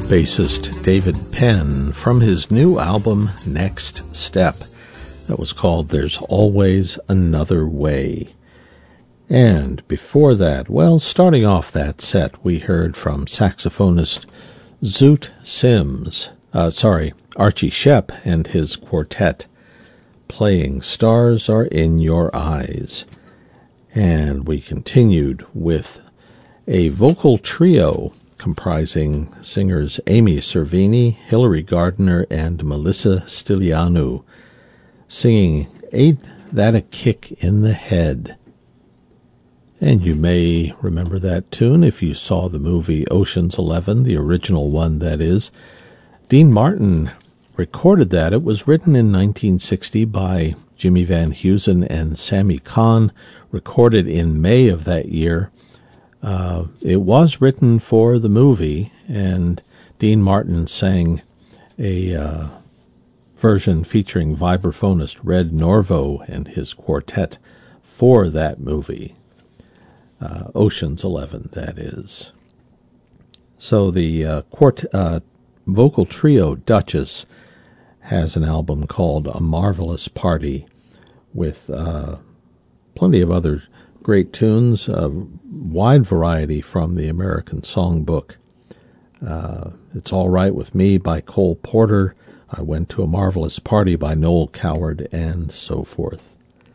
bassist David Penn from his new album Next Step that was called There's Always Another Way. And before that, well, starting off that set, we heard from saxophonist Zoot Sims, Archie Shepp and his quartet, playing Stars Are in Your Eyes. And we continued with a vocal trio comprising singers Amy Cervini, Hilary Gardner, and Melissa Stilianou, singing Ain't That a Kick in the Head. And you may remember that tune if you saw the movie Ocean's 11, the original one, that is. Dean Martin recorded that. It was written in 1960 by Jimmy Van Heusen and Sammy Kahn, recorded in May of that year. It was written for the movie, and Dean Martin sang a version featuring vibraphonist Red Norvo and his quartet for that movie. Ocean's 11, that is. So the vocal trio Duchess has an album called A Marvelous Party with plenty of other great tunes, a wide variety from the American Songbook. It's All Right With Me by Cole Porter, I Went to a Marvelous Party by Noel Coward, and so forth.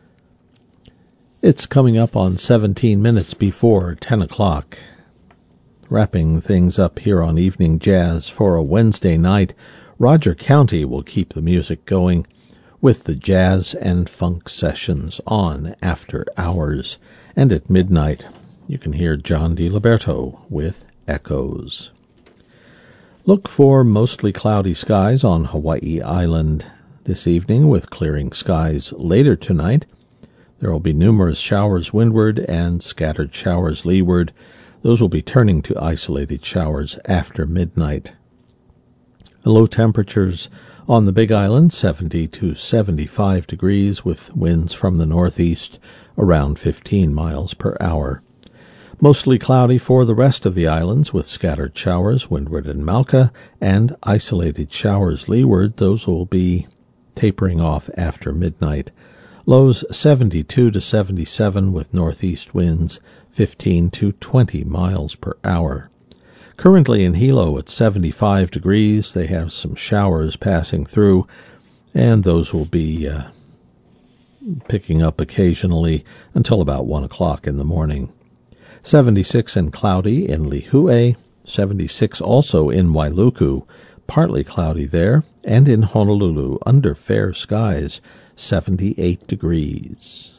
It's coming up on 17 minutes before 10 o'clock. Wrapping things up here on Evening Jazz for a Wednesday night, Roger County will keep the music going with the Jazz and Funk sessions on after hours. And at midnight, you can hear John DiLiberto with Echoes. Look for mostly cloudy skies on Hawaii Island this evening with clearing skies later tonight. There will be numerous showers windward and scattered showers leeward. Those will be turning to isolated showers after midnight. The low temperatures on the Big Island, 70 to 75 degrees, with winds from the northeast around 15 miles per hour. Mostly cloudy for the rest of the islands, with scattered showers windward in Malca and isolated showers leeward. Those will be tapering off after midnight. Lows 72 to 77 with northeast winds 15 to 20 miles per hour. Currently in Hilo at 75 degrees, they have some showers passing through, and those will be picking up occasionally until about 1 o'clock in the morning. 76 and cloudy in Lihue, 76 also in Wailuku, partly cloudy there, and in Honolulu under fair skies, 78 degrees.